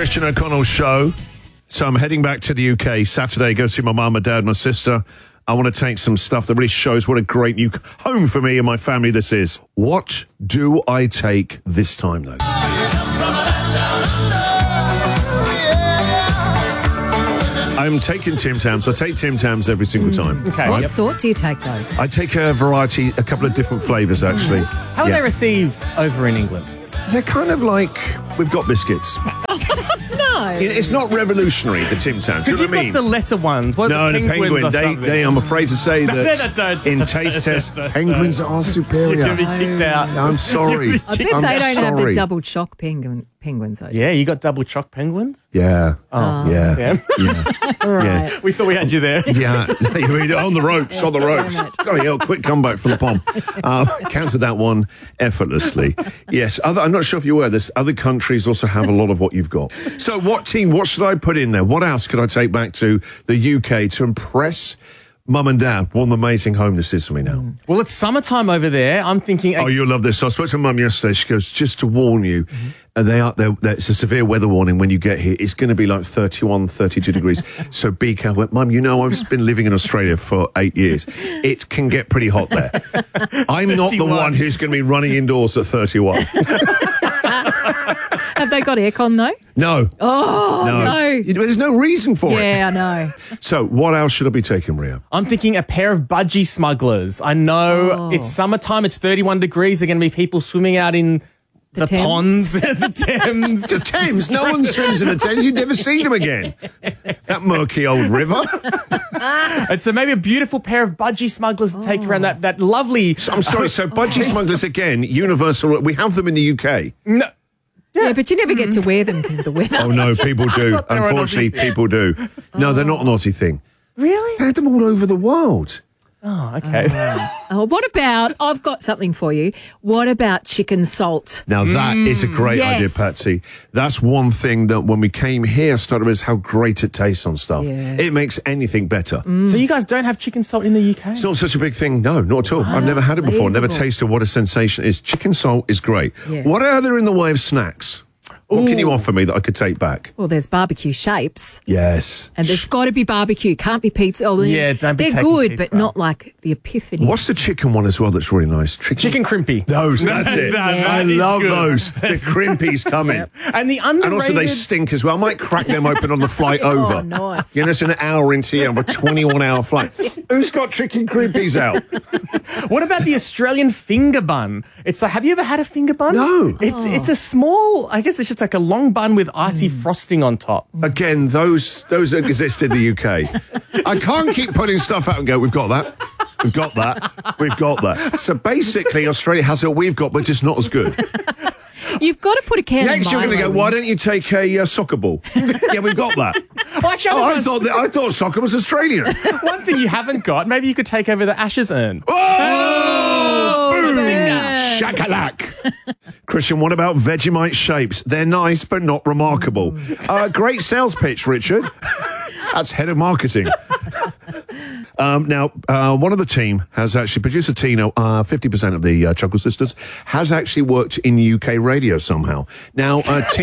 Christian O'Connell show. So I'm heading back to the UK Saturday, go see my mum, my dad, my sister. I want to take some stuff that really shows what a great new home for me and my family this is. What do I take this time, though? I'm taking Tim Tams. I take Tim Tams every single time. Okay. What sort do you take, though? I take a variety, a couple of different flavours, actually. How are they received over in England? They're kind of like, we've got biscuits. No. It's not revolutionary, the Tim Tams. Because You you've know what I mean? got the lesser ones. What No, are the the penguins or penguin. something? I'm afraid to say that don't. in taste test, penguins are You're superior. going to be kicked out. I'm sorry. I bet they don't have the double choc penguins, though. Yeah, you got double choc penguins? Yeah. Oh. Yeah. Yeah. Yeah. Right. We thought we had you there. Yeah. You're on the ropes, on the ropes. damn it. Got a quick comeback from the pom. Counted that one effortlessly. Yes. I'm not sure if you're aware, there's other countries also have a lot of what you've got. So what should I put in there? What else could I take back to the UK to impress Mum and Dad? What an amazing home this is for me now. Well, it's summertime over there. I'm thinking... Oh, you'll love this. So I spoke to Mum yesterday. She goes, just to warn you, it's a severe weather warning when you get here. It's going to be like 31, 32 degrees. So be careful. I went, Mum, I've been living in Australia for 8 years. It can get pretty hot there. I'm not the 31. one who's going to be running indoors at 31. Have they got aircon, though? No. Oh, no. There's no reason for it. Yeah, I know. So what else should I be taking, Ria? I'm thinking a pair of budgie smugglers. I know it's summertime. It's 31 degrees. There are going to be people swimming out in the Thames. ponds, the Thames. The Thames. No one swims in the Thames. You'd never see them again. That murky old river. And so maybe a beautiful pair of budgie smugglers to take around that lovely... I'm sorry. So budgie smugglers again, universal. We have them in the UK. No, Yeah, but you never get to wear them because of the weather. Oh, no, people do. thought they were an Unfortunately, Aussie. people do. No, they're not an Aussie thing. really? They had them all over the world. Oh, okay. Oh, what about, I've got something for you. What about chicken salt? Now, that is a great idea, Yes. Patsy. That's one thing that when we came here, started with how great it tastes on stuff. Yeah. It makes anything better. So you guys don't have chicken salt in the UK? It's not such a big thing. No, not at all. I've never had it before. Never Unbelievable. tasted what a sensation it is. Chicken salt is great. Yeah. What are there in the way of snacks? What can you offer me that I could take back? Well, there's barbecue shapes. Yes. And there's got to be barbecue. Can't be pizza. Oh, Yeah, don't be They're taking good, pizza. but not like the epiphany. What's the chicken one as well that's really nice? Chicken crimpy. Those, that's it. that I is love good. those. The crimpies coming. And the And underrated... also they stink as well. I might crack them open on the flight over. nice. You know, it's an hour into a 21-hour flight. Who's got chicken crimpies out? What about the Australian finger bun? It's like, have you ever had a finger bun? No. It's a small, I guess it's just like a long bun with icy frosting on top. Again, those exist in the UK. I can't keep putting stuff out and go, we've got that. We've got that. We've got that. So basically, Australia has what we've got, but just not as good. You've got to put a can Next, of you're going to Milo go, in. why don't you take a soccer ball? Yeah, we've got that. Oh, actually, I thought soccer was Australian. one thing you haven't got, maybe you could take over the Ashes urn. Oh! Boom! burn. Shakalak. Christian, what about Vegemite shapes? They're nice, but not remarkable. Great sales pitch, Richard. That's head of marketing. Now, one of the team has actually, producer Tina, 50% of the Chuckle Sisters, has actually worked in UK radio somehow. Now,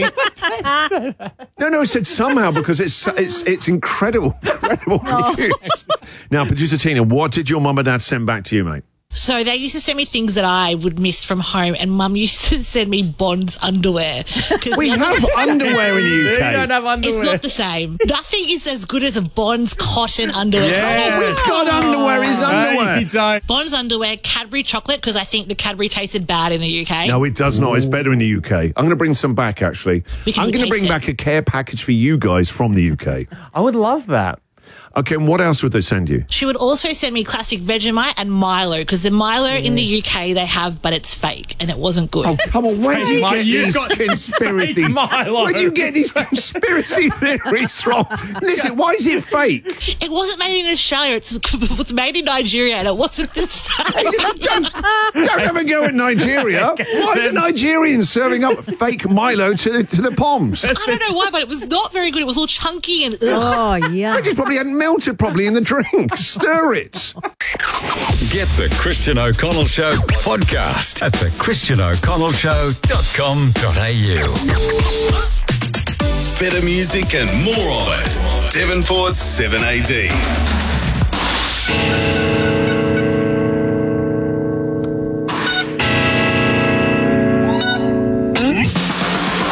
No, I said somehow because it's incredible news. Now, producer Tina, what did your mum and dad send back to you, mate? So they used to send me things that I would miss from home, and Mum used to send me Bonds underwear. We have underwear in the UK. You don't have underwear. It's not the same. Nothing is as good as a Bonds cotton underwear. Yeah. We've got underwear is No, underwear. you don't. Bonds underwear, Cadbury chocolate, because I think the Cadbury tasted bad in the UK. No, it does not. It's better in the UK. I'm going to bring some back, actually. We can I'm going to taste bring it. back a care package for you guys from the UK. I would love that. Okay, and what else would they send you? She would also send me classic Vegemite and Milo, because the Milo in the UK they have, but it's fake and it wasn't good. Oh, come on. Where do you Milo, get you've these got conspiracy... fake Milo. Where do you get these conspiracy theories from? Listen, why is it fake? It wasn't made in Australia. It's made in Nigeria, and it wasn't the same. Don't have a go at Nigeria. Why are the Nigerians serving up fake Milo to the Poms? I don't know why, but it was not very good. It was all chunky and ugh. Oh, yeah. They just probably hadn't melted properly in the drink. Stir it. Get the Christian O'Connell Show podcast at thechristianoconnellshow.com.au. better music and more of it. Devonport's 7AD.